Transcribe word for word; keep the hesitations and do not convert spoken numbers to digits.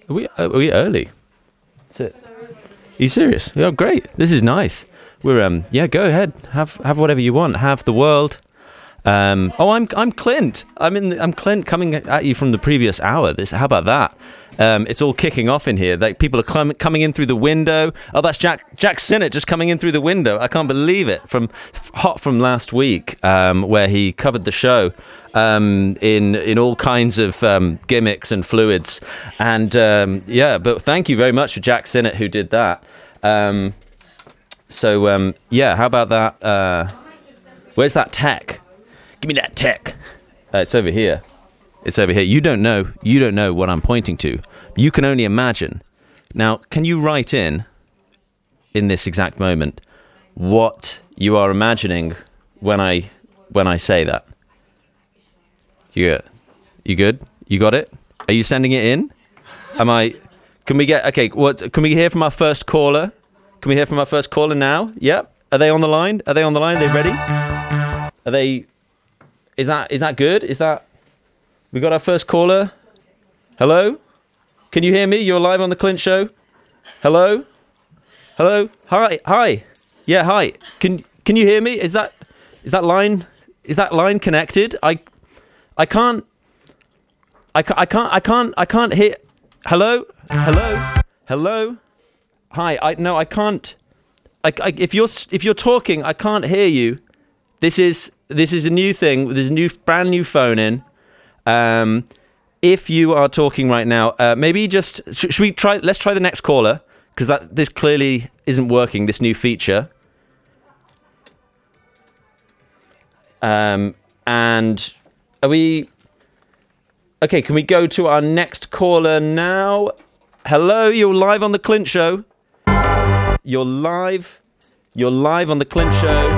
Are we, are we early? That's it. Are you serious? Oh, great. This is nice. We're, um, yeah, go ahead. Have have whatever you want. Have the world. Um, oh, I'm I'm Clint. I'm in. The, I'm Clint coming at you from the previous hour. This. How about that? Um, it's all kicking off in here. Like people are clim- coming in through the window. Oh, that's Jack Jack Sinnott just coming in through the window. I can't believe it. From hot from last week, um, where he covered the show um, in in all kinds of um, gimmicks and fluids. And um, yeah, but thank you very much for Jack Sinnott who did that. Um, so um, yeah, how about that? Uh, where's that tech? Give me that tech. Uh, it's over here. It's over here. You don't know. You don't know what I'm pointing to. You can only imagine. Now, can you write in, in this exact moment, what you are imagining when I when I say that? You good? You good? You got it? Are you sending it in? Am I? Can we get? Okay. What? Can we hear from our first caller? Can we hear from our first caller now? Yep. Are they on the line? Are they on the line? Are they ready? Are they? Is that is that good? Is that? We got our first caller. Hello? Can you hear me? You're live on the Clint Show. Hello? Hello? Hi. Hi. Yeah, hi. Can can you hear me? Is that is that line is that line connected? I I can't I, ca- I can't I can't I can't hear. Hello? Hello? Hello? Hi. I no, I can't. I, I if you're if you're talking, I can't hear you. This is this is a new thing. There's a new brand new phone in. Um, if you are talking right now, uh, maybe just sh- should we try? Let's try the next caller because that this clearly isn't working. This new feature. Um, and are we okay? Can we go to our next caller now? Hello, you're live on the Clint Show. You're live. You're live on the Clint Show.